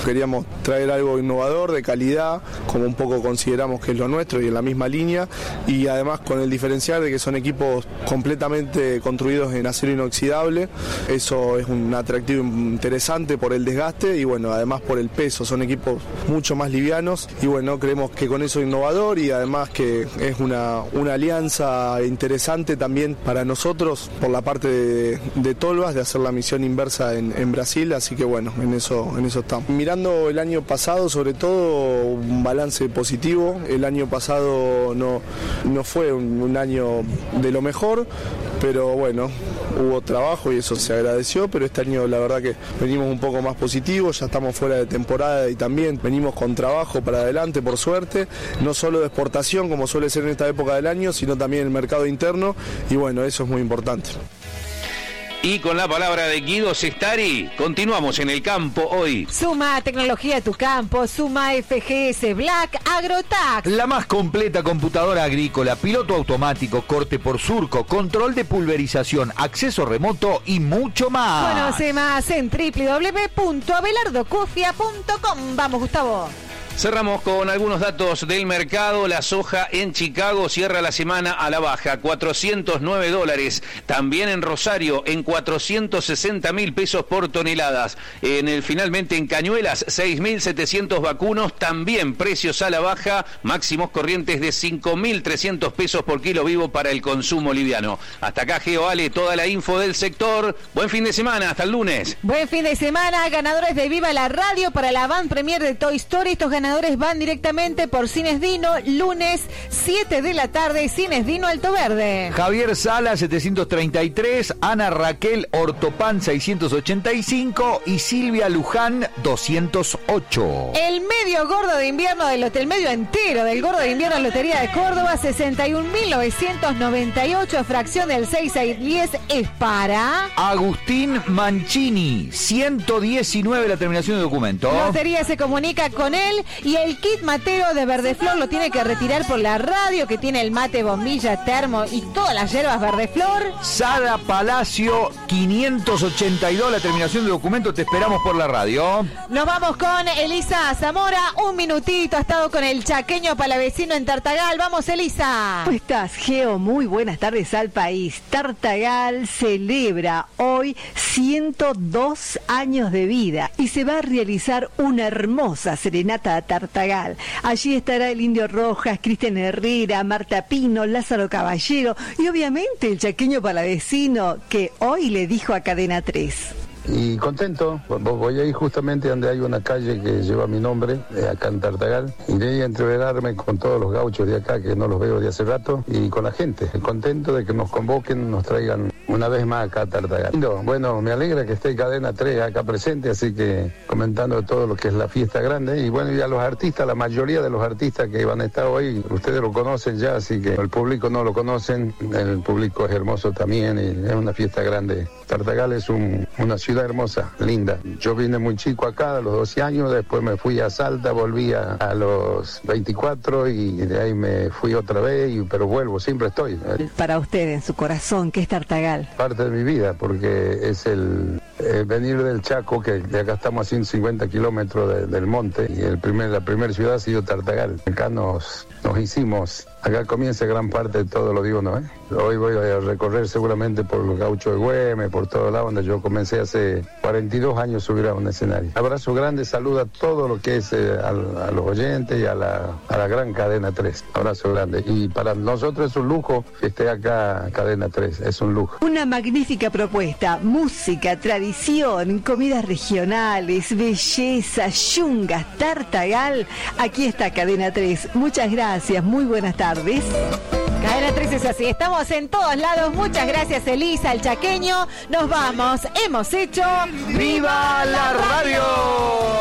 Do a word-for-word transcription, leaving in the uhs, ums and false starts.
queríamos traer algo innovador, de calidad, como un poco consideramos que es lo nuestro y en la misma línea, y además con el diferencial de que son equipos completamente construidos en acero inoxidable. Eso es un atractivo interesante por el desgaste y bueno, además por el peso, son equipos mucho más livianos y bueno, creemos que con eso es innovador y además que es una, una alianza interesante también para nosotros por la parte de, de Tolvas, de hacer la misión inversa en, en Brasil, así que bueno, en eso, en eso estamos. Mirando el año pasado, sobre todo, un balance positivo. El año pasado no, no fue un, un año de lo mejor, pero bueno, hubo trabajo y eso se agradeció, pero este año la verdad que venimos un poco más positivos, ya estamos fuera de temporada y también venimos con trabajo para adelante, por suerte, no solo de exportación como suele ser en esta época del año, sino también el mercado interno y bueno, eso es muy importante. Y con la palabra de Guido Cestari, continuamos en el campo hoy. Suma tecnología a tu campo, suma F G S Black Agrotax. La más completa computadora agrícola, piloto automático, corte por surco, control de pulverización, acceso remoto y mucho más. Conoce más en doble u doble u doble u punto abelardo cofia punto com. Vamos, Gustavo. Cerramos con algunos datos del mercado. La soja en Chicago cierra la semana a la baja, cuatrocientos nueve dólares. También en Rosario, en cuatrocientos sesenta mil pesos por toneladas. En el, finalmente en Cañuelas, seis mil setecientos vacunos. También precios a la baja, máximos corrientes de cinco mil trescientos pesos por kilo vivo para el consumo liviano. Hasta acá, GeoAle, toda la info del sector. Buen fin de semana, hasta el lunes. Buen fin de semana, ganadores de Viva la Radio para la Van Premier de Toy Story. Estos ganadores van directamente por Cines Dino, lunes siete de la tarde, Cines Dino Alto Verde. Javier Sala setecientos treinta y tres, Ana Raquel Ortopán seiscientos ochenta y cinco y Silvia Luján doscientos ocho. El medio gordo de invierno del hotel, medio entero del gordo de invierno Lotería de Córdoba, sesenta y un mil novecientos noventa y ocho, fracción del seis a diez, es para Agustín Mancini, ciento diecinueve la terminación de documento. Lotería se comunica con él y el kit matero de Verdeflor lo tiene que retirar por la radio, que tiene el mate, bombilla, termo y todas las hierbas Verdeflor. Sara Palacio, quinientos ochenta y dos la terminación de documento. Te esperamos por la radio. Nos vamos con Elisa Zamora. Un minutito, ha estado con el chaqueño palavecino en Tartagal. Vamos, Elisa. ¿Cómo estás, Geo? Muy buenas tardes al país. Tartagal celebra hoy ciento dos años de vida y se va a realizar una hermosa serenata a Tartagal. Allí estará el Indio Rojas, Cristian Herrera, Marta Pino, Lázaro Caballero y obviamente el chaqueño palavecino que hoy le dijo a Cadena tres. Y contento, voy a ir justamente donde hay una calle que lleva mi nombre, acá en Tartagal. Iré a entreverarme con todos los gauchos de acá, que no los veo de hace rato, y con la gente. Contento de que nos convoquen, nos traigan una vez más acá a Tartagal. Bueno, me alegra que esté Cadena tres acá presente, así que comentando todo lo que es la fiesta grande. Y bueno, y a los artistas, la mayoría de los artistas que van a estar hoy, ustedes lo conocen ya, así que el público no lo conocen, el público es hermoso también, y es una fiesta grande. Tartagal es un, una ciudad hermosa, linda. Yo vine muy chico acá a los doce años, después me fui a Salta, volví a, a los veinticuatro y de ahí me fui otra vez, y, pero vuelvo, siempre estoy. Para usted, en su corazón, ¿qué es Tartagal? Parte de mi vida, porque es el, el venir del Chaco, que de acá estamos a ciento cincuenta kilómetros de, del monte, y el primer, la primera ciudad ha sido Tartagal. Acá nos, nos hicimos, acá comienza gran parte de todo lo digo, ¿no? ¿Eh? Hoy voy a recorrer seguramente por los gauchos de Güemes, por todo lado donde yo comencé hace cuarenta y dos años subir a un escenario. Abrazo grande, saluda a todo lo que es eh, a, a los oyentes y a la, a la gran Cadena tres. Abrazo grande. Y para nosotros es un lujo que esté acá Cadena tres, es un lujo. Una magnífica propuesta, música, tradición, comidas regionales, belleza, yungas, Tartagal. Aquí está Cadena tres. Muchas gracias, muy buenas tardes. Cadena tres es así, estamos en todos lados. Muchas gracias, Elisa, el chaqueño. Nos vamos, hemos hecho ¡Viva la Radio!